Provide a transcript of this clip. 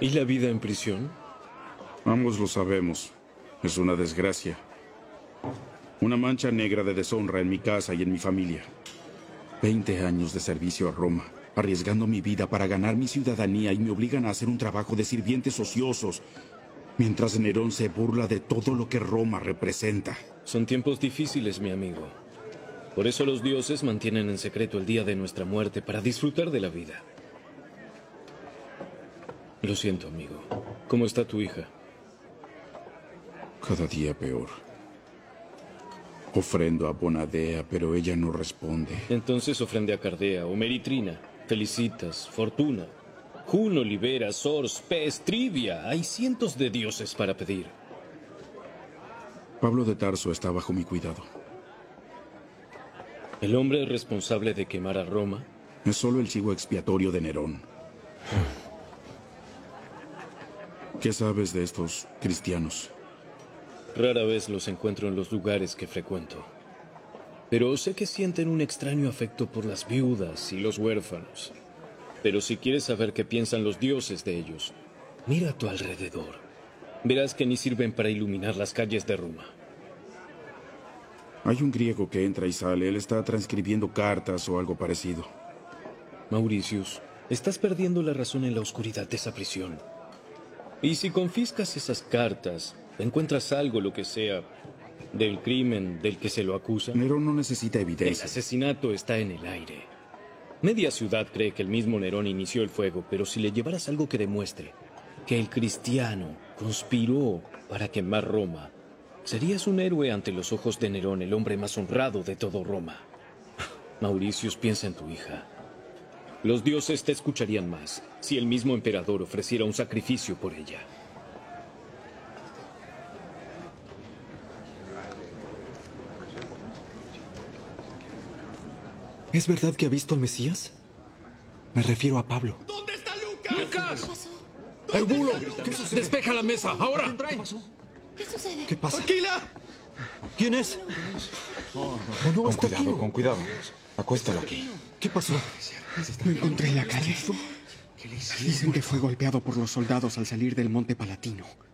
¿Y la vida en prisión? Ambos lo sabemos. Es una desgracia. Una mancha negra de deshonra en mi casa y en mi familia. 20 años de servicio a Roma, arriesgando mi vida para ganar mi ciudadanía y me obligan a hacer un trabajo de sirvientes ociosos, mientras Nerón se burla de todo lo que Roma representa. Son tiempos difíciles, mi amigo. Por eso los dioses mantienen en secreto el día de nuestra muerte para disfrutar de la vida. Lo siento, amigo. ¿Cómo está tu hija? Cada día peor. Ofrendo a Bonadea, pero ella no responde. Entonces ofrende a Cardea o Meritrina, Felicitas, Fortuna, Juno, Libera, Sors, Pes, Trivia. Hay cientos de dioses para pedir. Pablo de Tarso está bajo mi cuidado. ¿El hombre responsable de quemar a Roma? Es solo el chivo expiatorio de Nerón. ¿Qué sabes de estos cristianos? Rara vez los encuentro en los lugares que frecuento. Pero sé que sienten un extraño afecto por las viudas y los huérfanos. Pero si quieres saber qué piensan los dioses de ellos, mira a tu alrededor. Verás que ni sirven para iluminar las calles de Roma. Hay un griego que entra y sale. Él está transcribiendo cartas o algo parecido. Mauricius, estás perdiendo la razón en la oscuridad de esa prisión. Y si confiscas esas cartas, encuentras algo, lo que sea, del crimen del que se lo acusa. Nerón no necesita El evidencia. asesinato está en el aire. Media ciudad cree que el mismo Nerón inició el fuego, pero si le llevaras algo que demuestre que el cristiano conspiró para quemar Roma, serías un héroe ante los ojos de Nerón, el hombre más honrado de todo Roma. Mauricius, piensa en tu hija. Los dioses te escucharían más si el mismo emperador ofreciera un sacrificio por ella. ¿Es verdad que ha visto al Mesías? Me refiero a Pablo. ¿Dónde está Lucas? ¿Qué pasó? ¡Eubulo! ¡Despeja la mesa! ¡Ahora! ¿Qué sucede? ¿Qué pasa? ¡Tranquila! ¿Quién es? No, está aquí. Con cuidado. Acuéstalo aquí. ¿Qué pasó? Lo encontré en la calle. Dicen que fue golpeado por los soldados al salir del Monte Palatino.